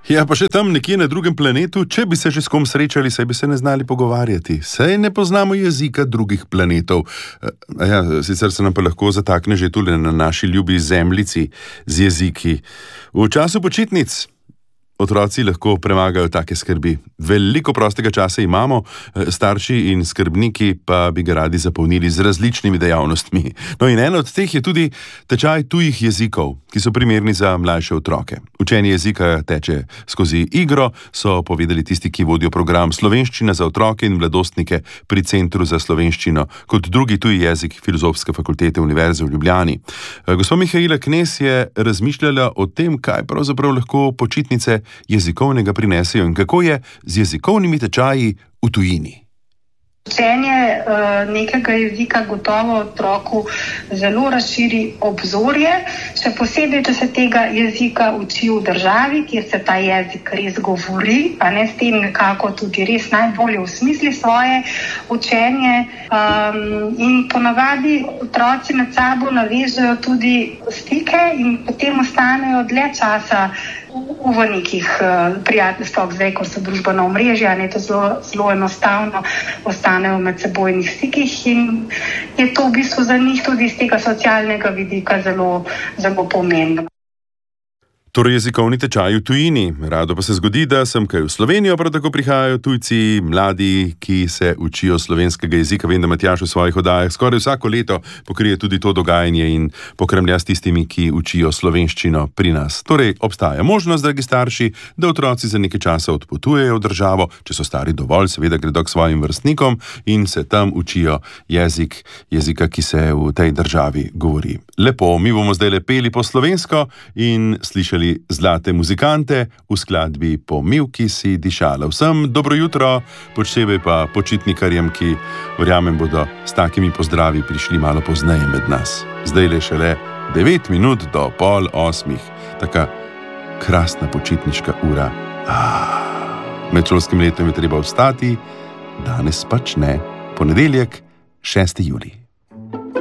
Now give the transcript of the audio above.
Ja, pa še tam nekje na drugem planetu, če bi se že s kom srečali, saj bi se ne znali pogovarjati. Saj ne poznamo jezika drugih planetov. Ja, sicer se nam pa lahko zatakne že tule na naši ljubi zemljici z jeziki. V času počitnic otroci lahko premagajo take skrbi. Veliko prostega časa imamo, starši in skrbniki pa bi ga radi zapolnili z različnimi dejavnostmi. No in eno od teh je tudi tečaj tujih jezikov, ki so primerni za mlajše otroke. Učenje jezika teče skozi igro, so povedali tisti, ki vodijo program Slovenščina za otroke in mladostnike pri Centru za slovenščino kot drugi tuji jezik Filozofske fakultete Univerze v Ljubljani. Gospa Mihaela Knez je razmišljala o tem, kaj pravzaprav lahko počitnice jezikovnega prinesejo in kako je z jezikovnimi tečaji v tujini. Učenje nekega jezika gotovo otroku zelo razširi obzorje, še posebej, če se tega jezika uči v državi, kjer se ta jezik res govori, pa ne s tem nekako tudi res najbolje osmisli svoje učenje. In ponavadi otroci med sabo navežejo tudi stike in potem ostanejo dlje časa v nekih prijateljstvih, zdaj, ko so družbena omrežja, to zelo enostavno ostanejo med sebojnih stikih in je to v bistvu za njih tudi iz tega socialnega vidika zelo, zelo pomembno. Torej jezikovni tečaj v tujini. Rado pa se zgodi, da sem kaj v Slovenijo, prav tako prihajajo tujci, mladi, ki se učijo slovenskega jezika. Vem, da Matjaž v svojih oddajah skoraj vsako leto pokrije tudi to dogajanje in pokremlja s tistimi, ki učijo slovenščino pri nas. Torej, obstaja možnost, dragi starši, da otroci za nekaj časa odpotujejo v državo, če so stari dovolj, seveda gredo k svojim vrstnikom in se tam učijo jezika, ki se v tej državi govori. Lepo, mi bomo zdaj lepeli po slovensko in slišali zlate muzikante v skladbi Po mivki si dišala. Vsem dobro jutro, posebej pa počitnikarjem, ki verjamem bodo s takimi pozdravi prišli malo pozneje med nas. Zdaj le šele 9 minut do 7:30. Taka krasna počitniška ura. Med šolskim letom je treba vstati, danes pač ne. Ponedeljek, 6. julij.